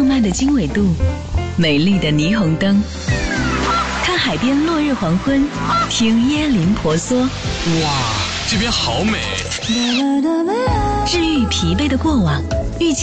浪漫的经纬度，美丽的霓虹灯，看海边落日黄昏，听椰林婆娑。 哇，这边好美！ 治愈疲惫的过往，遇见